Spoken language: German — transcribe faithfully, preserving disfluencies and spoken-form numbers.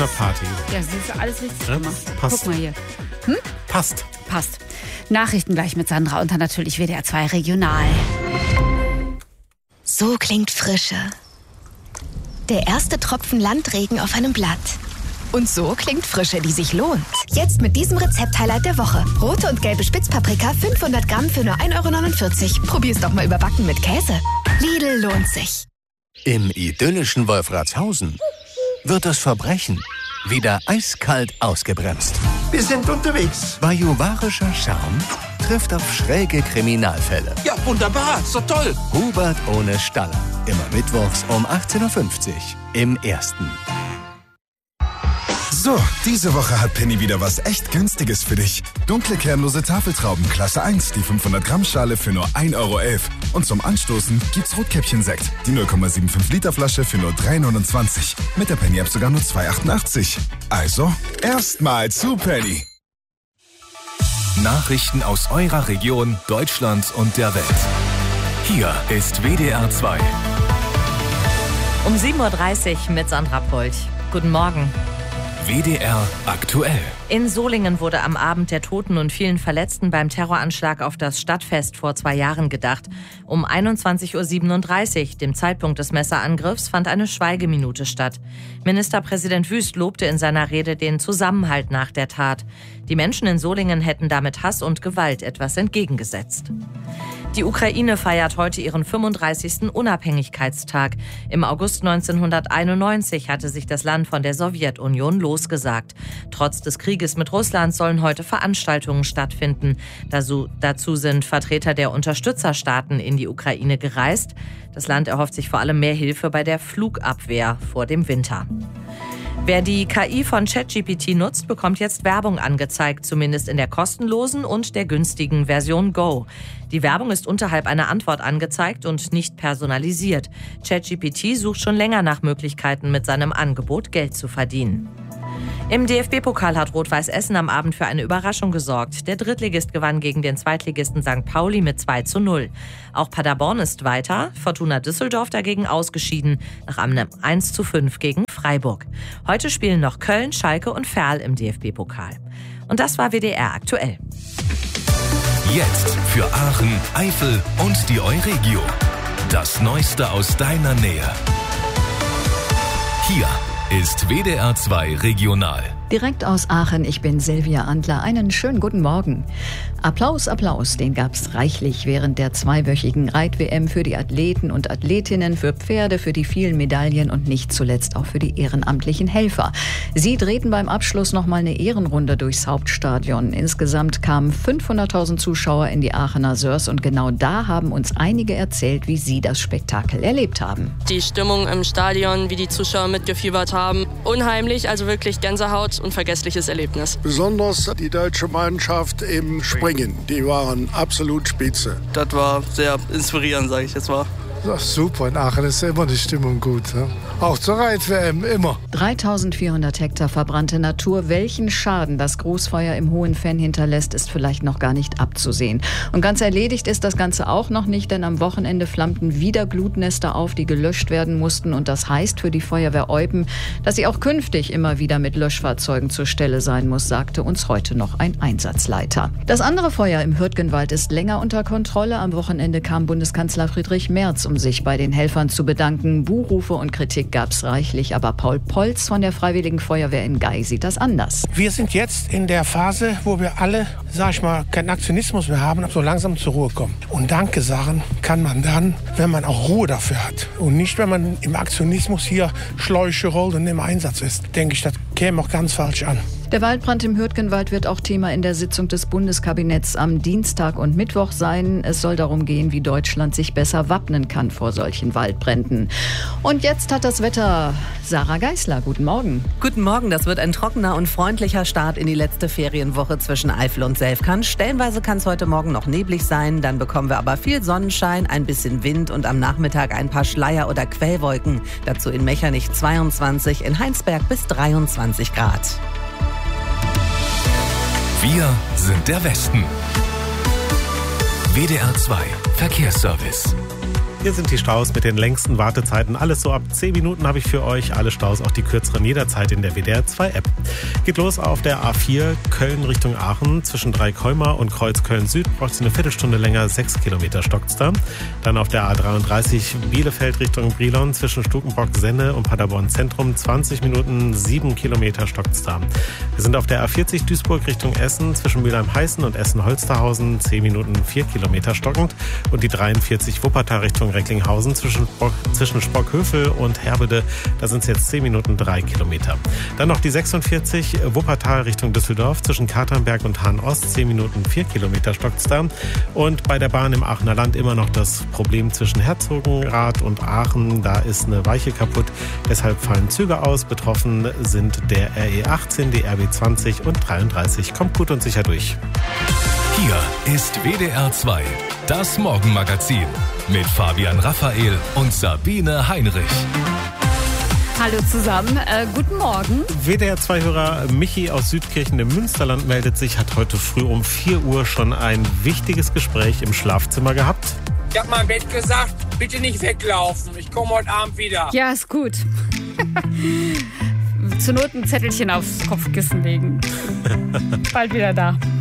Party. Ja, das ist alles richtig Ja, gemacht. passt. Guck mal hier. Hm? Passt. Passt. Nachrichten gleich mit Sandra und dann natürlich W D R zwei Regional. So klingt Frische. Der erste Tropfen Landregen auf einem Blatt. Und so klingt Frische, die sich lohnt. Jetzt mit diesem Rezept-Highlight der Woche. Rote und gelbe Spitzpaprika, fünfhundert Gramm für nur ein Euro neunundvierzig. Probier's doch mal überbacken mit Käse. Lidl lohnt sich. Im idyllischen Wolfratshausen wird das Verbrechen wieder eiskalt ausgebremst. Wir sind unterwegs. Bajuwarischer Charme trifft auf schräge Kriminalfälle. Ja, wunderbar. Ist doch toll. Hubert ohne Staller. Immer mittwochs um achtzehn Uhr fünfzig im Ersten. So, diese Woche hat Penny wieder was echt Günstiges für dich. Dunkle kernlose Tafeltrauben Klasse eins, die fünfhundert Gramm Schale für nur ein Euro elf. Und zum Anstoßen gibt's Rotkäppchen-Sekt, die null Komma fünfundsiebzig Liter Flasche für nur drei neunundzwanzig. Mit der Penny-App sogar nur zwei achtundachtzig. Also, erstmal zu Penny. Nachrichten aus eurer Region, Deutschland und der Welt. Hier ist W D R zwei. Um sieben Uhr dreißig mit Sandra Polt. Guten Morgen. W D R aktuell. In Solingen wurde am Abend der Toten und vielen Verletzten beim Terroranschlag auf das Stadtfest vor zwei Jahren gedacht. Um einundzwanzig Uhr siebenunddreißig, dem Zeitpunkt des Messerangriffs, fand eine Schweigeminute statt. Ministerpräsident Wüst lobte in seiner Rede den Zusammenhalt nach der Tat. Die Menschen in Solingen hätten damit Hass und Gewalt etwas entgegengesetzt. Die Ukraine feiert heute ihren fünfunddreißigsten Unabhängigkeitstag. Im August neunzehnhunderteinundneunzig hatte sich das Land von der Sowjetunion losgesagt. Trotz des Krieges mit Russland sollen heute Veranstaltungen stattfinden. Dazu sind Vertreter der Unterstützerstaaten in die Ukraine gereist. Das Land erhofft sich vor allem mehr Hilfe bei der Flugabwehr vor dem Winter. Wer die K I von ChatGPT nutzt, bekommt jetzt Werbung angezeigt, zumindest in der kostenlosen und der günstigen Version Go. Die Werbung ist unterhalb einer Antwort angezeigt und nicht personalisiert. ChatGPT sucht schon länger nach Möglichkeiten, mit seinem Angebot Geld zu verdienen. Im D F B-Pokal hat Rot-Weiß Essen am Abend für eine Überraschung gesorgt. Der Drittligist gewann gegen den Zweitligisten Sankt Pauli mit zwei zu null. Auch Paderborn ist weiter, Fortuna Düsseldorf dagegen ausgeschieden, nach einem eins zu fünf gegen Freiburg. Heute spielen noch Köln, Schalke und Ferl im D F B-Pokal. Und das war W D R aktuell. Jetzt für Aachen, Eifel und die Euregio. Das Neueste aus deiner Nähe. Hier ist W D R zwei Regional. Direkt aus Aachen, ich bin Silvia Antler. Einen schönen guten Morgen. Applaus, Applaus, den gab's reichlich während der zweiwöchigen Reit-W M für die Athleten und Athletinnen, für Pferde, für die vielen Medaillen und nicht zuletzt auch für die ehrenamtlichen Helfer. Sie drehten beim Abschluss nochmal eine Ehrenrunde durchs Hauptstadion. Insgesamt kamen fünfhunderttausend Zuschauer in die Aachener Sörs und genau da haben uns einige erzählt, wie sie das Spektakel erlebt haben. Die Stimmung im Stadion, wie die Zuschauer mitgefiebert haben, unheimlich, also wirklich Gänsehaut. Unvergessliches Erlebnis. Besonders die deutsche Mannschaft im Springen, die waren absolut spitze. Das war sehr inspirierend, sage ich jetzt mal. Ach, super, in Aachen ist immer die Stimmung gut. Ne? Auch zur Reit-W M, immer. dreitausendvierhundert Hektar verbrannte Natur. Welchen Schaden das Großfeuer im Hohen Fenn hinterlässt, ist vielleicht noch gar nicht abzusehen. Und ganz erledigt ist das Ganze auch noch nicht, denn am Wochenende flammten wieder Glutnester auf, die gelöscht werden mussten. Und das heißt für die Feuerwehr Eupen, dass sie auch künftig immer wieder mit Löschfahrzeugen zur Stelle sein muss, sagte uns heute noch ein Einsatzleiter. Das andere Feuer im Hürtgenwald ist länger unter Kontrolle. Am Wochenende kam Bundeskanzler Friedrich Merz, um sich bei den Helfern zu bedanken. Buhrufe und Kritik gab's reichlich, aber Paul Polz von der Freiwilligen Feuerwehr in Gei sieht das anders. Wir sind jetzt in der Phase, wo wir alle, sag ich mal, keinen Aktionismus mehr haben, so langsam zur Ruhe kommen. Und Danke sagen kann man dann, wenn man auch Ruhe dafür hat. Und nicht, wenn man im Aktionismus hier Schläuche rollt und im Einsatz ist. Denke ich, das käme auch ganz falsch an. Der Waldbrand im Hürtgenwald wird auch Thema in der Sitzung des Bundeskabinetts am Dienstag und Mittwoch sein. Es soll darum gehen, wie Deutschland sich besser wappnen kann vor solchen Waldbränden. Und jetzt hat das Wetter Sarah Geisler. Guten Morgen. Guten Morgen. Das wird ein trockener und freundlicher Start in die letzte Ferienwoche zwischen Eifel und Selfkant. Stellenweise kann es heute Morgen noch neblig sein. Dann bekommen wir aber viel Sonnenschein, ein bisschen Wind und am Nachmittag ein paar Schleier- oder Quellwolken. Dazu in Mechernich zweiundzwanzig, in Heinsberg bis dreiundzwanzig Grad. Wir sind der Westen. W D R zwei Verkehrsservice. Hier sind die Staus mit den längsten Wartezeiten. Alles so ab zehn Minuten habe ich für euch. Alle Staus, auch die kürzeren, jederzeit in der W D R zwei App. Geht los auf der A vier Köln Richtung Aachen. Zwischen Dreikolmar und Kreuz Köln-Süd braucht es eine Viertelstunde länger. Sechs Kilometer stockt's da. Dann auf der A dreiunddreißig Bielefeld Richtung Brilon. Zwischen Stukenbrock-Senne und Paderborn Zentrum. zwanzig Minuten, sieben Kilometer stockt's da. Wir sind auf der A vierzig Duisburg Richtung Essen. Zwischen Mülheim-Heißen und Essen-Holsterhausen. zehn Minuten, vier Kilometer stockend. Und die dreiundvierzig Wuppertal Richtung Recklinghausen. Zwischen, Spock, zwischen Spockhövel und Herbede. Da sind es jetzt zehn Minuten, drei Kilometer. Dann noch die sechsundvierzig Wuppertal Richtung Düsseldorf. Zwischen Katernberg und Hahn-Ost. zehn Minuten, vier Kilometer stockt's da. Und bei der Bahn im Aachener Land immer noch das Problem zwischen Herzogenrath und Aachen. Da ist eine Weiche kaputt. Deshalb fallen Züge aus. Betroffen sind der R E achtzehn, die R B zwanzig und dreiunddreißig. Kommt gut und sicher durch. Hier ist W D R zwei, das Morgenmagazin mit Fabian Raphael und Sabine Heinrich. Hallo zusammen, äh, guten Morgen. W D R zwei-Hörer Michi aus Südkirchen im Münsterland meldet sich, hat heute früh um vier Uhr schon ein wichtiges Gespräch im Schlafzimmer gehabt. Ich hab meinem Bett gesagt, bitte nicht weglaufen, ich komme heute Abend wieder. Ja, ist gut. Zur Not ein Zettelchen aufs Kopfkissen legen. Bald wieder da.